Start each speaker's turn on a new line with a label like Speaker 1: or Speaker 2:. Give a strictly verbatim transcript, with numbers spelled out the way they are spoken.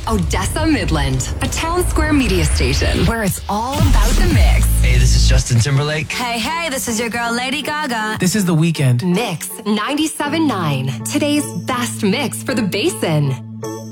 Speaker 1: Odessa Midland, a town square media station where it's all about the mix.
Speaker 2: Hey, this is Justin Timberlake.
Speaker 3: Hey, hey, this is your girl Lady Gaga.
Speaker 4: This is The Weeknd.
Speaker 1: Mix ninety-seven point nine, today's best mix for the Basin.